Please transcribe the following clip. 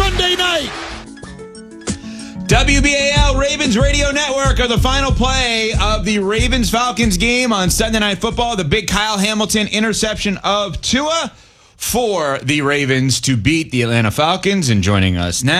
Sunday night. WBAL Ravens Radio Network are the final play of the Ravens-Falcons game on Sunday Night Football. The big Kyle Hamilton interception of Tua for the Ravens to beat the Atlanta Falcons. And joining us now,